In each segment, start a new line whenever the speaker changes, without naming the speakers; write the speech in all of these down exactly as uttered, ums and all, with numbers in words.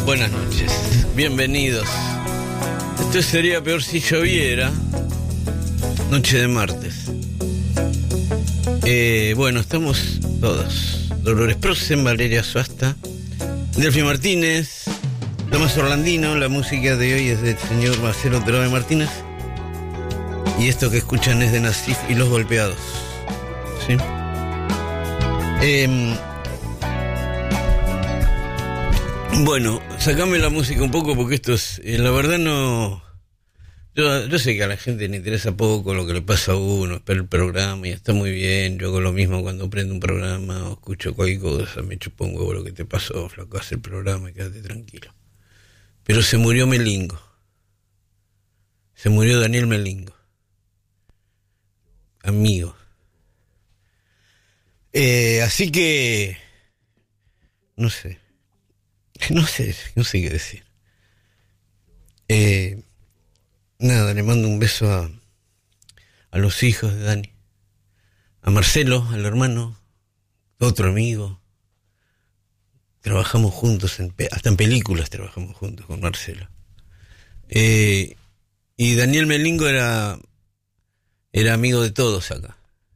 Buenas noches, bienvenidos. Esto sería peor si lloviera. Noche de martes. Eh, bueno, estamos todos. Dolores Prosen, Valeria Suasta, Delfi Martínez, Tomás Orlandino. La música de hoy es del señor Marcelo Terame Martínez. Y esto que escuchan es de Nasif y Los Golpeados. ¿Sí? Eh, bueno, sacame la música un poco porque esto es... Eh, la verdad no... Yo, yo sé que a la gente le interesa poco lo que le pasa a uno, espera el programa y está muy bien. Yo hago lo mismo cuando prendo un programa o escucho cualquier cosa, me chupo un huevo lo que te pasó, flaco, haz el programa y quédate tranquilo. Pero se murió Melingo. Se murió Daniel Melingo. Amigo. Eh, así que... No sé. No sé, no sé qué decir. Eh... Nada, le mando un beso a, a los hijos de Dani, a Marcelo, al hermano, otro amigo. Trabajamos juntos, en, hasta en películas trabajamos juntos con Marcelo. Eh, y Daniel Melingo era, era amigo de todos acá.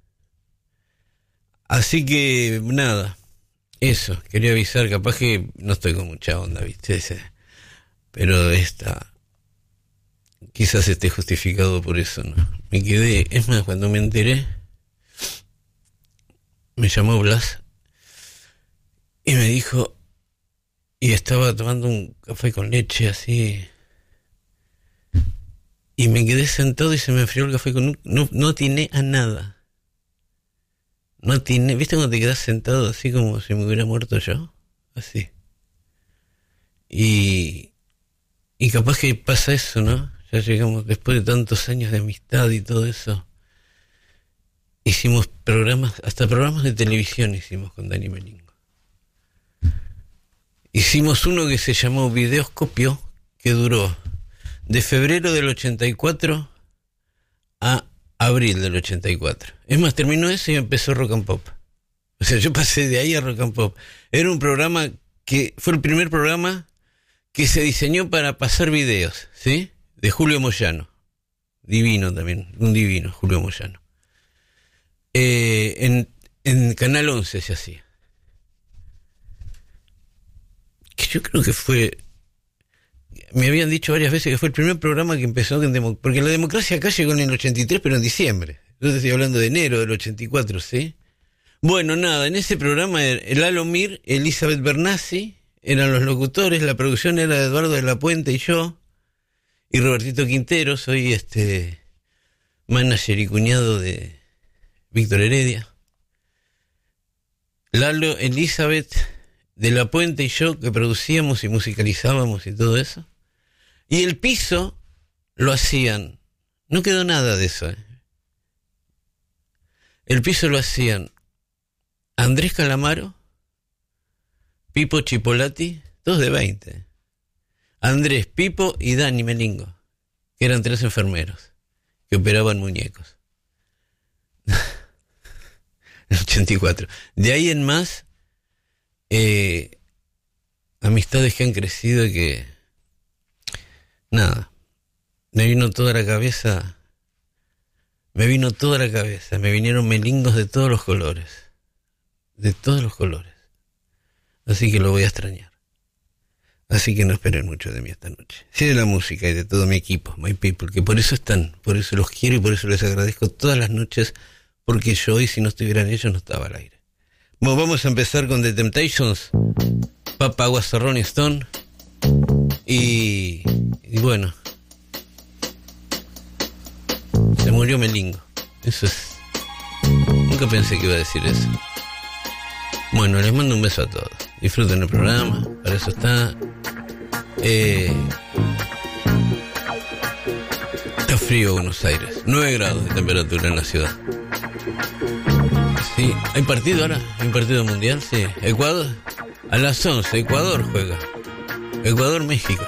Así que, nada, eso, quería avisar, capaz que no estoy con mucha onda, ¿viste? Pero esta... Quizás esté justificado por eso, ¿no? Me quedé... Es más, cuando me enteré, me llamó Blas y me dijo... Y estaba tomando un café con leche, así... Y me quedé sentado y se me enfrió el café con... No, no atiné a nada. No atiné... ¿Viste cuando te quedas sentado así como si me hubiera muerto yo? Así. Y... Y capaz que pasa eso, ¿no? Ya llegamos, después de tantos años de amistad y todo eso, hicimos programas, hasta programas de televisión hicimos con Dani Melingo. Hicimos uno que se llamó Videoscopio, que duró de febrero del ochenta y cuatro a abril del ochenta y cuatro. Es más, terminó eso y empezó Rock and Pop. O sea, yo pasé de ahí a Rock and Pop. Era un programa que fue el primer programa que se diseñó para pasar videos, ¿sí? De Julio Moyano. Divino también, un divino, Julio Moyano. Eh, en, en Canal once se hacía. Que yo creo que fue... Me habían dicho varias veces que fue el primer programa que empezó... En demo, porque la democracia acá llegó en el ochenta y tres, pero en diciembre. Yo te estoy hablando de enero del ochenta y cuatro, ¿sí? Bueno, nada, en ese programa el Lalo Mir, Elizabeth Bernassi eran los locutores, la producción era de Eduardo de la Puente y yo... Y Robertito Quintero, soy este manager y cuñado de Víctor Heredia. Lalo, Elizabeth de la Puente y yo, que producíamos y musicalizábamos y todo eso. Y el piso lo hacían, no quedó nada de eso, ¿eh? El piso lo hacían Andrés Calamaro, Pipo Chipolati, todos de veinte. Andrés, Pipo y Dani Melingo, que eran tres enfermeros que operaban muñecos. En ochenta y cuatro. De ahí en más, eh, amistades que han crecido y que... Nada, me vino toda la cabeza, me vino toda la cabeza, me vinieron melingos de todos los colores, de todos los colores. Así que lo voy a extrañar. Así que no esperen mucho de mí esta noche. Sí, de la música y de todo mi equipo, My People, que por eso están, por eso los quiero y por eso les agradezco todas las noches, porque yo hoy, si no estuvieran ellos, no estaba al aire. Bueno, vamos a empezar con The Temptations, Papa Was a Rolling Stone, y, y bueno, se murió Melingo. Eso es... Nunca pensé que iba a decir eso. Bueno, les mando un beso a todos. Disfruten el programa, para eso está. Eh, está frío Buenos Aires, nueve grados de temperatura en la ciudad. Sí, ¿hay partido ahora? ¿Hay un partido mundial? Sí. Ecuador, a las once, Ecuador juega. Ecuador-México.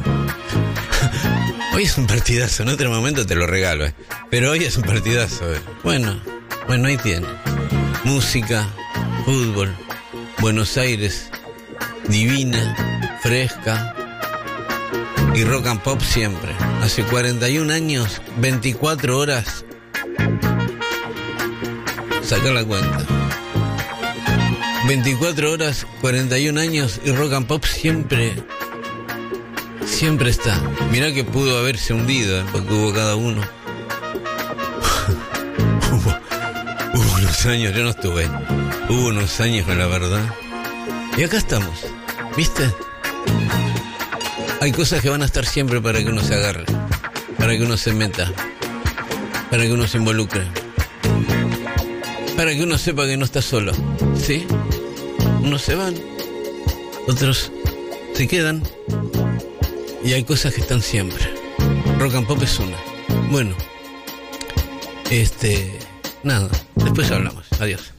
Hoy es un partidazo, en otro momento te lo regalo, eh. Pero hoy es un partidazo, eh. Bueno, bueno, ahí tiene. Música, fútbol, Buenos Aires, divina, fresca y rock and pop siempre. Hace cuarenta y un años, veinticuatro horas. Saca la cuenta. veinticuatro horas, cuarenta y un años y rock and pop siempre, siempre está. Mirá que pudo haberse hundido, ¿eh? Porque hubo cada uno. hubo, hubo unos años, yo no estuve. Hubo unos años con la verdad. Y acá estamos, ¿viste? Hay cosas que van a estar siempre para que uno se agarre, para que uno se meta, para que uno se involucre, para que uno sepa que no está solo, ¿sí? Unos se van, otros se quedan, y hay cosas que están siempre. Rock and pop es una. Bueno, este, nada, después hablamos. Adiós.